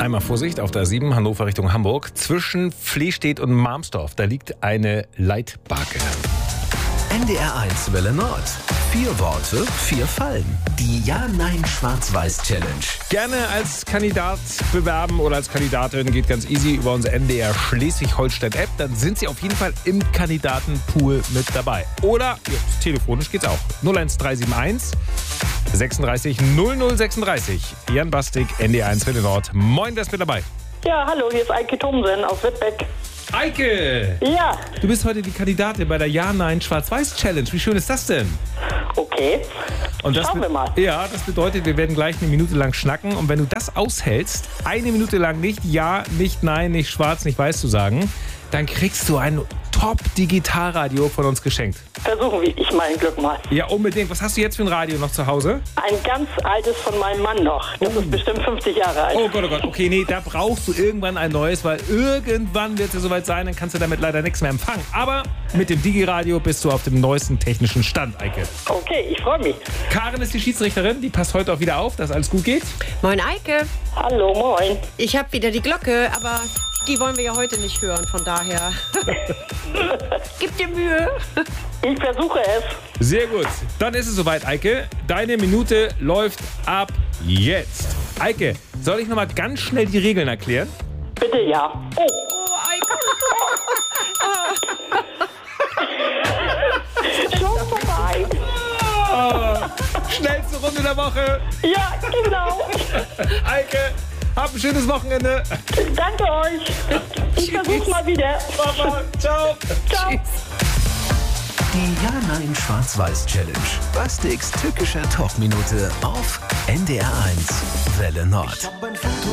Einmal Vorsicht auf der A7 Hannover Richtung Hamburg. Zwischen Flehstedt und Marmsdorf, da liegt eine Leitbarke. NDR1 Welle Nord. 4 Worte, 4 Fallen. Die Ja-Nein-Schwarz-Weiß-Challenge. Gerne als Kandidat bewerben oder als Kandidatin, geht ganz easy über unsere NDR Schleswig-Holstein-App. Dann sind Sie auf jeden Fall im Kandidatenpool mit dabei. Oder telefonisch geht's auch. 01371 36 0036. Jan Bastik, NDR1 Welle Nord. Moin, wer ist mit dabei? Ja, hallo, hier ist Eike Thomsen aus Wittbeck. Eike! Ja, Du bist heute die Kandidatin bei der Ja-Nein-Schwarz-Weiß-Challenge. Wie schön ist das denn? okay. Und das Schauen wir mal. Ja, das bedeutet, wir werden gleich 1 Minute lang schnacken. Und wenn du das aushältst, 1 Minute lang nicht Ja, nicht Nein, nicht Schwarz, nicht Weiß zu sagen, dann kriegst du ein Top-Digitalradio von uns geschenkt. Versuchen ich mein Glück mal. Ja, unbedingt. Was hast du jetzt für ein Radio noch zu Hause? Ein ganz altes von meinem Mann noch. Das ist bestimmt 50 Jahre alt. Oh Gott, oh Gott. Okay, nee, da brauchst du irgendwann ein neues, weil irgendwann wird es ja soweit sein, dann kannst du damit leider nichts mehr empfangen. Aber mit dem Digi-Radio bist du auf dem neuesten technischen Stand, Eike. Okay, ich freue mich. Karen ist die Schiedsrichterin, die passt heute auch wieder auf, dass alles gut geht. Moin Eike, Hallo, moin. ich habe wieder die Glocke, aber die wollen wir ja heute nicht hören, von daher. Gib dir Mühe. Ich versuche es. Sehr gut. Dann ist es soweit, Eike. Deine Minute läuft ab jetzt. Eike, soll ich nochmal ganz schnell die Regeln erklären? Bitte ja. Oh, schon vorbei. Schnellste Runde der Woche. Ja, genau. Eike, hab ein schönes Wochenende. Danke euch. Ich versuch's mal wieder. Mama, ciao. Ciao. Die Ja-Nein-Schwarz-Weiß-Challenge. Bastiks tückischer Talkminute auf NDR1 Welle Nord.